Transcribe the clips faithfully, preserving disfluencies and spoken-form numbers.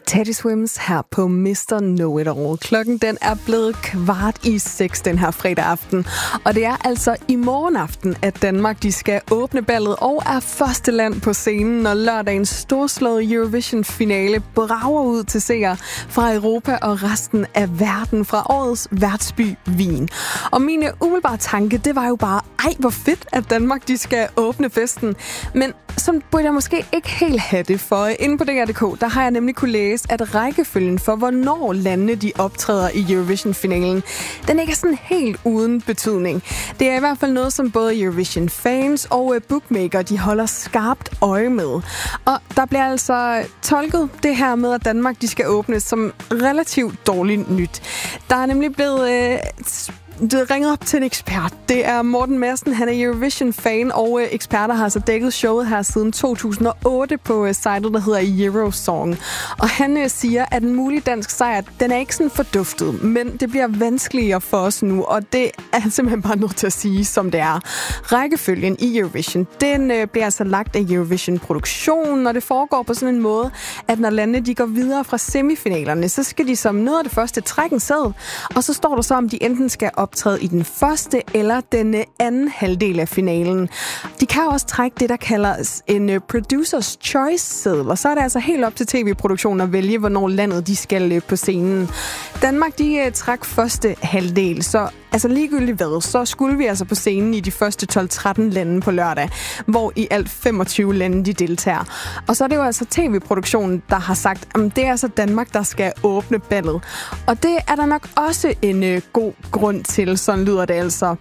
Teddy Swims her på mister Know-It-All. Klokken den er blevet kvart i seks den her fredag aften. Og det er altså i morgen aften, at Danmark de skal åbne ballet og er første land på scenen, når lørdagens storslåede Eurovision-finale brager ud til seere fra Europa og resten af verden fra årets værtsby Wien. Og mine umiddelbare tanke, det var jo bare, ej hvor fedt, at Danmark de skal åbne festen. Men sådan burde jeg måske ikke helt have det, for inde på D R punktum d k, der har jeg nemlig kunne læse, at rækkefølgen for, hvornår landene de optræder i Eurovision-finalen, den ikke er sådan helt uden betydning. Det er i hvert fald noget, som både Eurovision-fans og bookmaker, de holder skarpt øje med. Og der bliver altså tolket det her med, at Danmark de skal åbnes som relativt dårligt nyt. Der er nemlig blevet øh, Det ringet op til en ekspert. Det er Morten Madsen. Han er Eurovision-fan, og eksperter har altså dækket showet her siden to tusind og otte på sitet, der hedder Eurosong. Og han siger, at en mulig dansk sejr, den er ikke sådan forduftet, men det bliver vanskeligere for os nu, og det er han simpelthen bare nødt til at sige, som det er. Rækkefølgen i Eurovision, den bliver altså lagt af Eurovision-produktionen, og det foregår på sådan en måde, at når landene de går videre fra semifinalerne, så skal de som noget af det første trække en sæd, og så står der så, om de enten skal op optræde i den første eller den anden halvdel af finalen. De kan også trække det, der kaldes en Producer's Choice-seddel, og så er det altså helt op til tv-produktionen at vælge, hvornår landet de skal på scenen. Danmark, de træk første halvdel, så altså ligegyldigt hvad, så skulle vi altså på scenen i de første tolv tretten lande på lørdag, hvor i alt femogtyve lande de deltager. Og så er det jo altså tv-produktionen, der har sagt, at det er altså Danmark, der skal åbne ballet. Og det er der nok også en øh, god grund til, sådan lyder det altså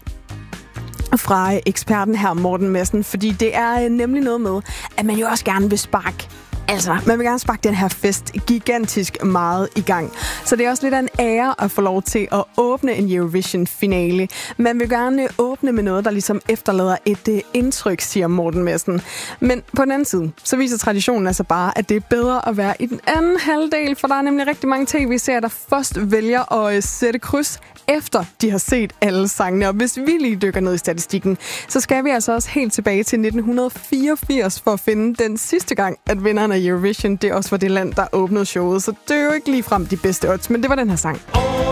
fra eksperten her, Morten Madsen, fordi det er øh, nemlig noget med, at man jo også gerne vil sparke Altså, man vil gerne sparke den her fest gigantisk meget i gang. Så det er også lidt af en ære at få lov til at åbne en Eurovision-finale. Man vil gerne åbne med noget, der ligesom efterlader et uh, indtryk, siger Morten Madsen. Men på den anden side, så viser traditionen altså bare, at det er bedre at være i den anden halvdel, for der er nemlig rigtig mange tv-serier, der først vælger at uh, sætte kryds, efter de har set alle sangene. Og hvis vi lige dykker ned i statistikken, så skal vi altså også helt tilbage til nitten fireogfirs for at finde den sidste gang, at vinderen af Eurovision, det også var det land, der åbnede showet. Så det er jo ikke ligefrem de bedste odds, men det var den her sang.